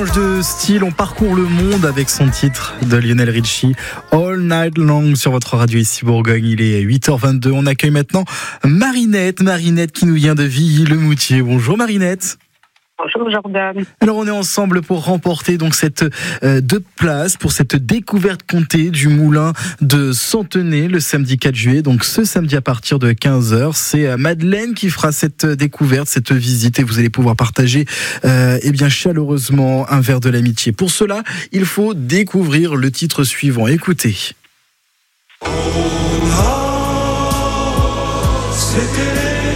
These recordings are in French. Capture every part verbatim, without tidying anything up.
mélange de style, on parcourt le monde avec son titre de Lionel Richie, All Night Long sur votre radio ici Bourgogne. Il est huit heures vingt-deux. On accueille maintenant Marinette, Marinette qui nous vient de Villy-le-Moutier. Bonjour Marinette. Bonjour Jordan. Alors on est ensemble pour remporter donc cette euh, deux places pour cette découverte comptée du moulin de Centenay le samedi quatre juillet. Donc ce samedi à partir de quinze heures, c'est euh, Madeleine qui fera cette découverte, cette visite et vous allez pouvoir partager euh, eh bien chaleureusement un verre de l'amitié. Pour cela, il faut découvrir le titre suivant. Écoutez. Oh, c'était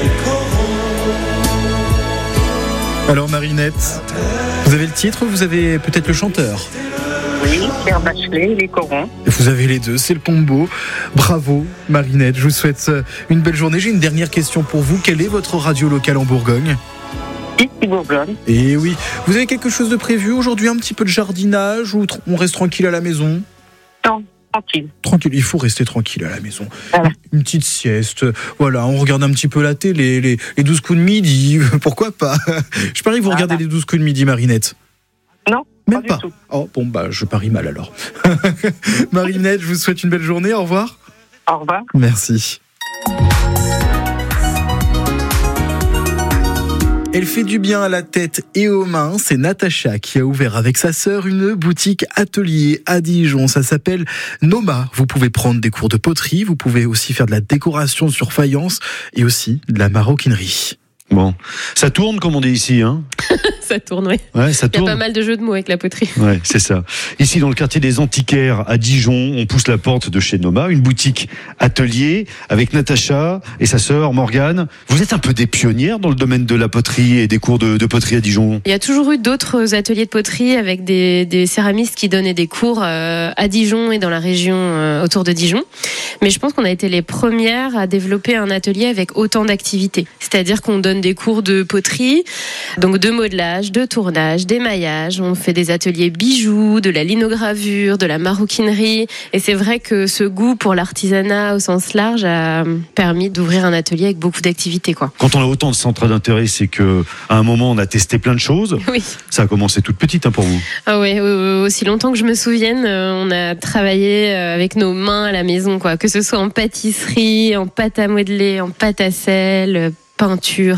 Alors Marinette, vous avez le titre ou vous avez peut-être le chanteur ? Oui, Pierre Bachelet, les corons. Vous avez les deux, c'est le combo. Bravo Marinette, je vous souhaite une belle journée. J'ai une dernière question pour vous. Quelle est votre radio locale en Bourgogne ? Ici Bourgogne. Et oui, vous avez quelque chose de prévu aujourd'hui, un petit peu de jardinage ou on reste tranquille à la maison ? Non. Tranquille. Tranquille, il faut rester tranquille à la maison. Voilà. Une petite sieste, voilà, on regarde un petit peu la télé, les, les douze coups de midi, pourquoi pas. Je parie que vous voilà. regardez les douze coups de midi, Marinette. Non, même pas. pas. Du tout. Oh, bon, bah, je parie mal alors. Marinette, je vous souhaite une belle journée, au revoir. Au revoir. Merci. Elle fait du bien à la tête et aux mains. C'est Natacha qui a ouvert avec sa sœur une boutique atelier à Dijon. Ça s'appelle Noma. Vous pouvez prendre des cours de poterie. Vous pouvez aussi faire de la décoration sur faïence et aussi de la maroquinerie. Bon, ça tourne comme on dit ici, hein. Ça tourne, oui. Ouais, ça tourne. Il y a pas mal de jeux de mots avec la poterie. Ouais, c'est ça. Ici, dans le quartier des Antiquaires, à Dijon, on pousse la porte de chez Noma, une boutique atelier avec Natacha et sa sœur Morgane. Vous êtes un peu des pionnières dans le domaine de la poterie et des cours de, de poterie à Dijon. Il y a toujours eu d'autres ateliers de poterie avec des, des céramistes qui donnaient des cours euh, à Dijon et dans la région euh, autour de Dijon. Mais je pense qu'on a été les premières à développer un atelier avec autant d'activités. C'est-à-dire qu'on donne des cours de poterie, donc de modelage, de tournage, d'émaillage. On fait des ateliers bijoux, de la linogravure, de la maroquinerie. Et c'est vrai que ce goût pour l'artisanat au sens large a permis d'ouvrir un atelier avec beaucoup d'activités, quoi. Quand on a autant de centres d'intérêt, c'est que à un moment on a testé plein de choses. Oui. Ça a commencé toute petite, hein, pour vous. Ah ouais, aussi longtemps que je me souvienne, on a travaillé avec nos mains à la maison, quoi. Que ce soit en pâtisserie, en pâte à modeler, en pâte à sel, peinture,